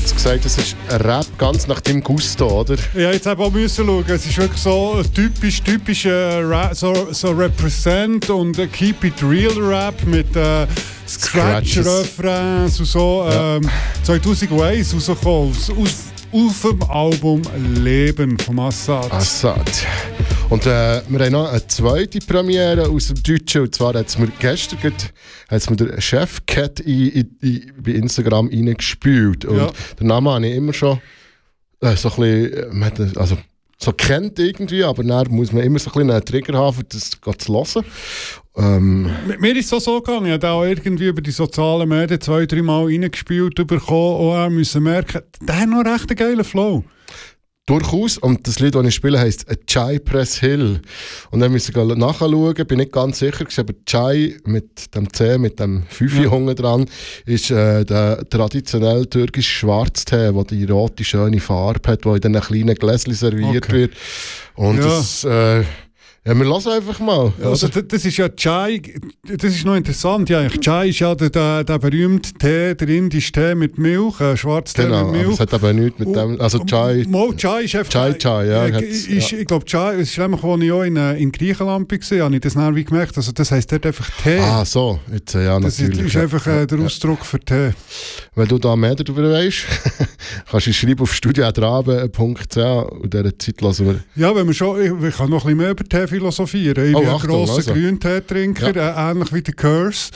jetzt gesagt, das ist ein Rap ganz nach dem Gusto, oder? Ja, jetzt habe ich auch müssen schauen. Es ist wirklich so ein typischer Rap, so Represent und Keep It Real Rap mit Scratch-Refrains und so. 2001 rausgekommen, auf dem Album Leben von Assad. Und wir haben noch eine zweite Premiere aus dem Deutschen. Und zwar hat es mir gestern der Chefcat bei Instagram reingespielt. Und den Namen habe ich immer schon so ein bisschen, also so kennt irgendwie, aber dann muss man immer so ein bisschen einen Trigger haben, um das zu hören. Mir ist es so gegangen, ich habe auch irgendwie über die sozialen Medien 2-3 Mal reingespielt bekommen und auch müssen merken, der hat noch recht einen geilen Flow. Durchaus. Und das Lied, das ich spiele, heisst Cypress Hill. Und dann müssen wir nachschauen, bin nicht ganz sicher, aber Chai mit dem C, mit dem 5 unten dran, ist der traditionelle türkische Schwarztee, der die rote, schöne Farbe hat, der in diesen kleinen Gläschen serviert wird. Und das... Ja, wir hören einfach mal. Also, das ist ja Chai, das ist noch interessant. Ja, Chai ist ja der berühmte Tee, der indische Tee mit Milch, Schwarztee mit Milch. Genau, es hat aber nichts mit dem... Also Chai... Chai ist einfach... Chai, ja. Ich glaube, Chai, es ist nämlich, als ich auch in Griechenland war, habe ich das dann wie gemerkt. Also das heisst dort einfach Tee. Ah, so. Jetzt, ja, natürlich. Das ist einfach der Ausdruck für Tee. Wenn du da mehr darüber weißt, kannst du schreiben auf studio@rabe.ch und dieser Zeit hören wir... Ja, wenn wir schon... Ich kann noch ein bisschen mehr über Tee philosophieren. Ich bin ein grosser Grünteetrinker, ähnlich wie der Curse.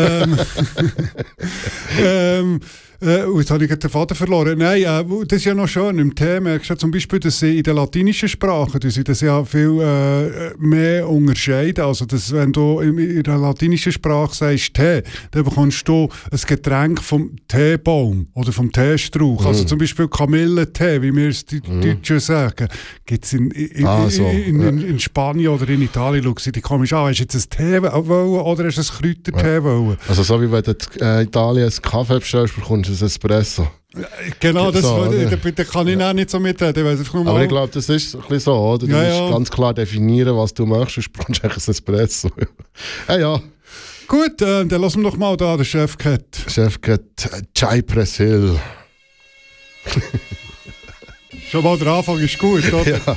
Jetzt habe ich den Faden verloren. Nein, das ist ja noch schön. Im Tee merkst du zum Beispiel, dass sie in der latinischen Sprache das ja viel mehr unterscheiden. Also, dass, wenn du in der latinischen Sprache sagst Tee, dann bekommst du ein Getränk vom Teebaum oder vom Teestrauch. Also zum Beispiel Kamillentee, wie wir es die Deutschen sagen. Gibt es in Spanien oder in Italien, schauen sie die komisch an. Hast du jetzt ein Tee wollen oder hast du ein Kräutertee wollen? Also so wie wenn du in Italien einen Kaffee bestellst, bekommst du ein Espresso. Genau, das so, da kann ich auch nicht so mitreden. Aber ich glaube, das ist ein bisschen so, oder? Du musst ganz klar definieren, was du machst, sonst brauchst du eigentlich ein Espresso. ja. Gut, dann lassen wir doch mal da den Chefcat. Cypress Hill. Schon mal der Anfang ist gut, oder? Ja.